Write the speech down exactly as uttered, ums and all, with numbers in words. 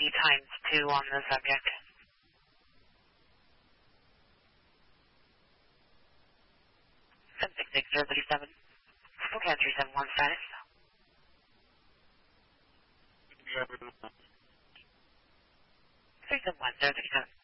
be times two on the subject. seven six six zero three seven. Okay, three seven one status. three seven one zero three seven.